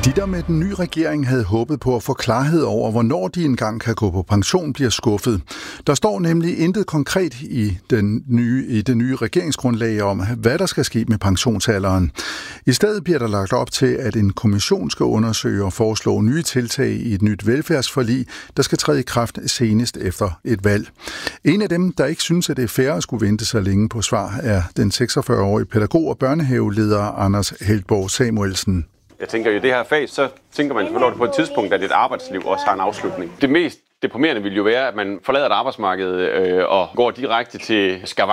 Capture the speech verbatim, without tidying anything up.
De, der med den nye regering havde håbet på at få klarhed over, hvornår de engang kan gå på pension, bliver skuffet. Der står nemlig intet konkret i, den nye, i det nye regeringsgrundlag om, hvad der skal ske med pensionsalderen. I stedet bliver der lagt op til, at en kommission skal undersøge og foreslå nye tiltag i et nyt velfærdsforlig, der skal træde i kraft senest efter et valg. En af dem, der ikke synes, at det er fair at skulle vente så længe på svar, er den seksogfyrre-årige pædagog og børnehaveleder Anders Heltborg Samuelsen. Jeg tænker, i det her fag, så tænker man selvfølgelig på et tidspunkt, at et arbejdsliv også har en afslutning. Det mest deprimerende vil jo være, at man forlader et arbejdsmarked øh, og går direkte til skavank.